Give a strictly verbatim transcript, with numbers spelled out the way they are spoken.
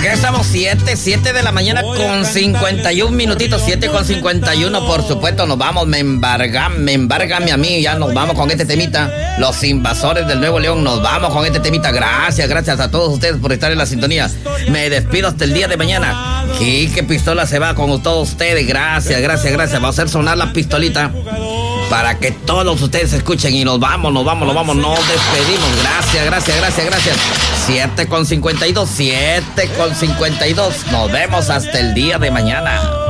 Ya estamos siete, siete de la mañana con cincuenta y un minutitos, siete con cincuenta y uno, por supuesto, nos vamos, me embarga, me embargame a mí, ya nos vamos con este temita, los invasores del Nuevo León, nos vamos con este temita, gracias, gracias a todos ustedes por estar en la sintonía, me despido hasta el día de mañana, Quique Pistola se va con todos ustedes, gracias, gracias, gracias, va a hacer sonar la pistolita, para que todos ustedes escuchen y nos vamos, nos vamos, nos vamos, nos despedimos, gracias, gracias, gracias, gracias, siete con cincuenta y dos, siete con cincuenta y dos, nos vemos hasta el día de mañana.